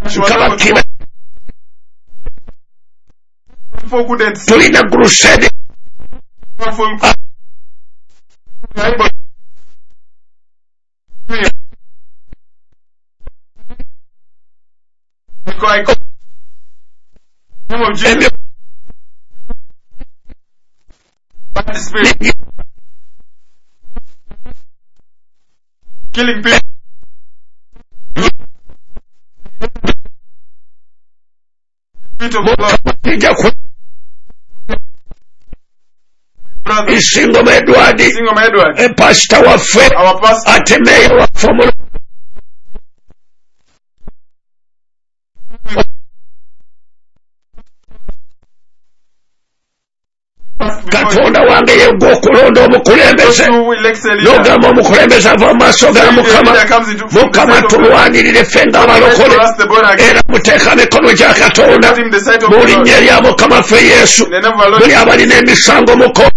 kabakira tulina crusade killing people. Isingoma Edward pastor waffe atemeya waffe Katonda wange yegwa okulonda omukulembeze n'ogamba omukulembeze ava mu maaso ga Mukama tulwanirire ffe ng'abalokole era muteeka mikono gya Katonda mu linnya lya Mukama ffe Yesu buli abalina emisango muko